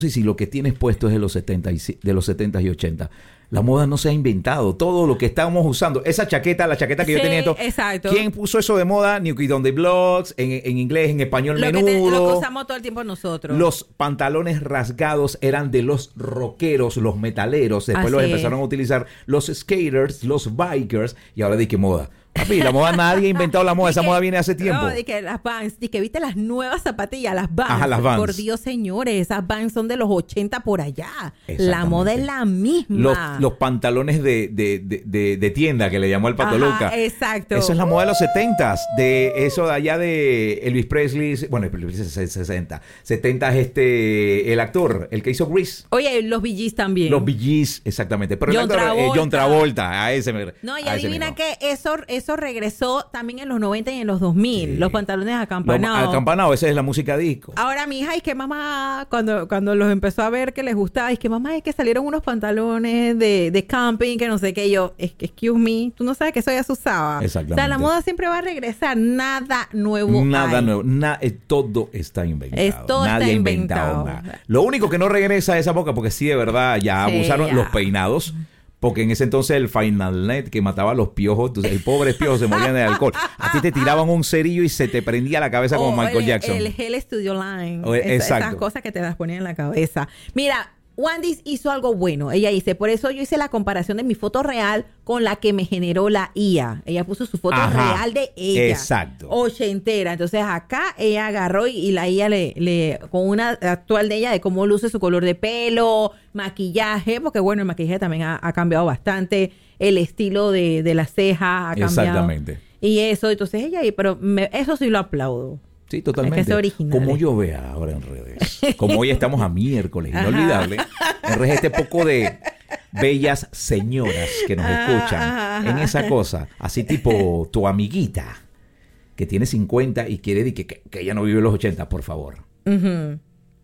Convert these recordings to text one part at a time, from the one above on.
Sí, si lo que tienes puesto es de los 70 y 80. La moda no se ha inventado. Todo lo que estábamos usando, esa chaqueta, la chaqueta que yo tenía. Exacto. ¿Quién puso eso de moda? New Kid on the Blocks, en inglés, en español, lo menudo. que usamos todo el tiempo nosotros. Los pantalones rasgados eran de los rockeros, los metaleros. Después Así los empezaron a utilizar los skaters, los bikers. Y ahora di que moda. Papi, la moda, nadie ha inventado la moda. Esa moda viene hace tiempo. No, de que las Vans, de que viste las nuevas zapatillas, las Vans. Ajá, las Vans. Por Dios, señores, esas Vans son de los 80 por allá. La moda es la misma. Los pantalones de tienda que le llamó el Pato Luca. Exacto. Esa es la moda de los 70s. De eso de allá de Elvis Presley. Bueno, Elvis Presley es 60. 70 es el actor, el que hizo Grease. Oye, los Bee Gees también. Los Bee Gees, exactamente. Pero John el actor Travolta. John Travolta. A ese me. No, y a ese adivina mismo. que eso regresó también en los 90 y en los 2000. Sí. Los pantalones acampanados. Acampanado, esa es la música disco. Ahora mi hija, es que mamá, cuando los empezó a ver que les gustaba, es que mamá, es que salieron unos pantalones de camping, que no sé qué. Yo, excuse me, tú no sabes que eso ya se usaba. Exactamente. O sea, la moda siempre va a regresar. Nada nuevo Nada hay. nuevo. Todo está inventado. Todo Nadie está ha inventado nada. Lo único que no regresa a esa época, porque sí, de verdad, ya abusaron los peinados. Porque en ese entonces el Final Net que mataba a los piojos, entonces el pobre piojo se moría de alcohol. A ti te tiraban un cerillo y se te prendía la cabeza como Michael Jackson. El Gel Studio Line. Exacto. Esas cosas que te las ponían en la cabeza. Mira, Wandy hizo algo bueno. Ella dice, por eso yo hice la comparación de mi foto real con la que me generó la IA. Ella puso su foto real de ella. Exacto. Ochentera. Entonces acá ella agarró y la IA le con una actual de ella de cómo luce su color de pelo, maquillaje, porque bueno, el maquillaje también ha cambiado bastante. El estilo de las cejas ha cambiado. Exactamente. Y eso, entonces ella, pero eso sí lo aplaudo. Sí, totalmente. Es que es original. Como yo vea ahora en redes. Como hoy estamos a miércoles, inolvidable. En redes este poco de bellas señoras que nos escuchan en esa cosa. Así tipo tu amiguita que tiene 50 y quiere decir que ella no vive en los 80, por favor. Uh-huh.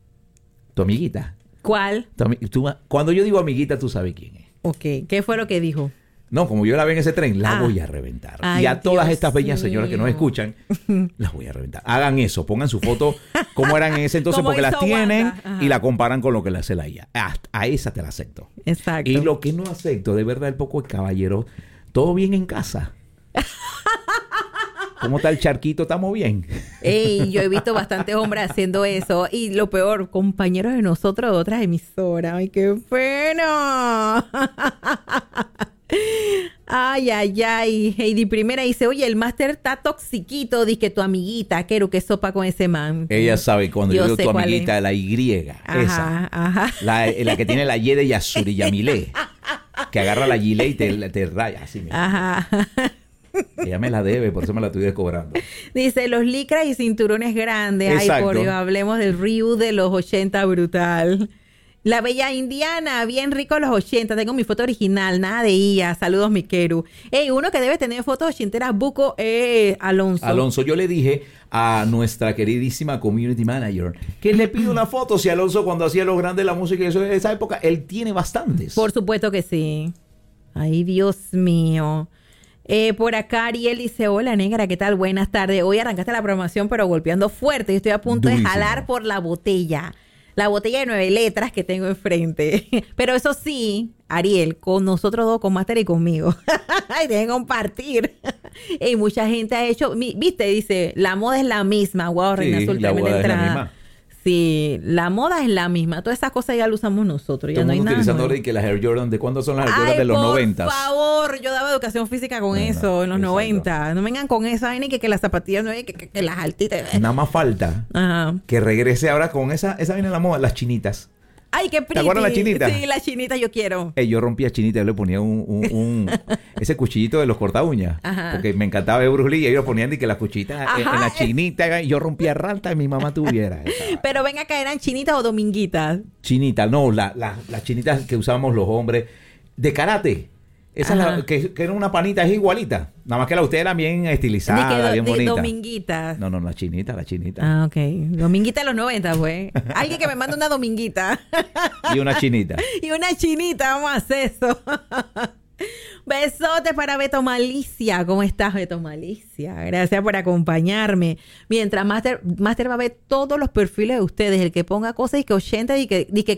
Tu amiguita. ¿Cuál? Cuando yo digo amiguita, tú sabes quién es. Ok. ¿Qué fue lo que dijo? No, como yo la veo en ese tren, la voy a reventar. Ay, y a todas Dios estas bellas mío. señoras que nos escuchan, las voy a reventar. Hagan eso, pongan su foto como eran en ese entonces, porque las tienen y la comparan con lo que le hace la IA. A esa te la acepto. Exacto. Y lo que no acepto, de verdad, el poco de caballero, todo bien en casa. ¿Cómo está el charquito? ¿Estamos bien? Ey, yo he visto bastantes hombres haciendo eso. Y lo peor, compañeros de nosotros de otras emisoras. ¡Ay, qué pena! Ay, ay, ay. Heidi Primera dice, oye, el máster está toxiquito. Dice que tu amiguita, quiero que sopa con ese man. Ella sabe cuando yo digo sé tu cuál amiguita, es. la Y. Ajá, esa. ajá. La que tiene la Y de Yasuri Yamile. Que agarra la Gile y te raya. Así mismo. Ajá. Ella me la debe, por eso me la estoy descobrando. Dice, los licras y cinturones grandes. Exacto. Ay, por Dios, hablemos del Ryu de los 80 brutal. La bella indiana, bien rico los 80. Tengo mi foto original, nada de ella. Saludos, Mikeru. Ey, uno que debe tener fotos ochenteras, buco, Alonso. Alonso, yo le dije a nuestra queridísima community manager que le pido una foto. Si Alonso, cuando hacía los grandes de la música y eso de esa época, él tiene bastantes. Por supuesto que sí. Ay, Dios mío. Por acá Ariel dice, hola negra, ¿qué tal? Buenas tardes. Hoy arrancaste la programación, pero golpeando fuerte. Yo estoy a punto de jalar por la botella. La botella de 9 letras que tengo enfrente. Pero eso sí, Ariel, con nosotros dos, con Master y conmigo. Hay que compartir. Y mucha gente ha hecho, viste, dice, la moda es la misma. Wow, Reina Azul, tremenda entrada. Sí, la moda es la misma. Todas esas cosas ya las usamos nosotros. Ya no hay nada utilizando nuevo. ahora que las Air Jordan, ¿de cuándo son las Air Jordan? De los 90. Por favor, yo daba educación física con eso en los 90. No vengan con eso, ay, ni que las zapatillas no hay, que las altitas. Nada más falta que regrese ahora con esa viene la moda, las chinitas. Ay, qué pretty. ¿Te acuerdas la chinita? Sí, la chinita yo quiero. Yo rompía chinita, yo le ponía ese cuchillito de los corta uñas. Porque me encantaba ver Bruce Lee y ellos ponían que las cuchillitas en la chinita, y yo rompía ralta y mi mamá tuviera. Pero ven acá, ¿eran chinitas o dominguitas? Chinita, no, las chinitas que usábamos los hombres de karate. Esa que era una panita, es igualita. Nada más que la usted era bien estilizada, bien bonita. Dominguitas. No, la chinita. Ah, ok. Dominguita de los 90, güey. Alguien que me mande una dominguita. Y una chinita. Y una chinita, vamos a hacer eso. Besotes para Beto Malicia. ¿Cómo estás, Beto Malicia? Gracias por acompañarme. Mientras Master va a ver todos los perfiles de ustedes, el que ponga cosas y que 80 y que